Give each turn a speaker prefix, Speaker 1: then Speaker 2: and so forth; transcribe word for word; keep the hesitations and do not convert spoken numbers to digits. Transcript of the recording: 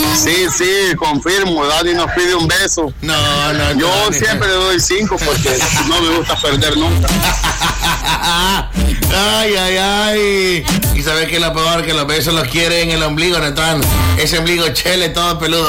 Speaker 1: Sí, sí, confirmo. Dani nos pide un beso.
Speaker 2: No, no,
Speaker 1: Yo
Speaker 2: no,
Speaker 1: siempre le doy cinco porque no me gusta perder nunca.
Speaker 2: Ay, ay, ay. Y sabes que lo peor, que los besos los quiere en el ombligo, ¿no están? Ese ombligo chele todo peludo.